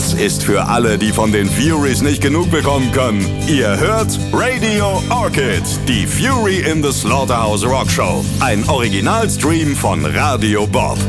Das ist für alle, die von den Furies nicht genug bekommen können. Ihr hört Radio Orchid, die Fury in the Slaughterhouse Rock Show. Ein Originalstream von Radio Bob.